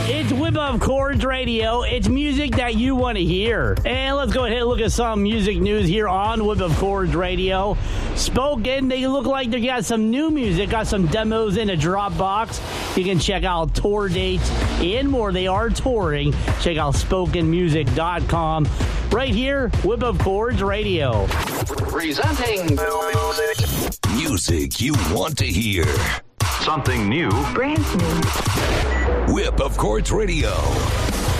It's Whip of Chords Radio. It's music that you want to hear. And let's go ahead and look at some music news here on Whip of Chords Radio. Spoken, they look like they got some new music, got some demos in a Dropbox. You can check out tour dates and more. They are touring. Check out spokenmusic.com. Right here, Whip of Chords Radio. Presenting music you want to hear. Something new. Brand new. Whip of Chords Radio.